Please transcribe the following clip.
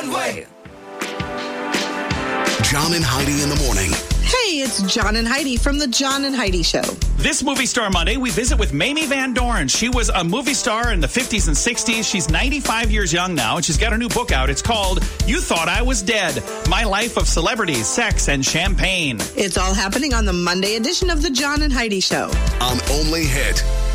Broadway. John and Heidi in the morning. Hey, it's John and Heidi from the John and Heidi Show. This Movie Star Monday, we visit with Mamie Van Doren. She was a movie star in the 50s and 60s. She's 95 years young now, and she's got her new book out. It's called You Thought I Was Dead, My Life of Celebrities, Sex, and Champagne. It's all happening on the Monday edition of the John and Heidi Show. On Only Hit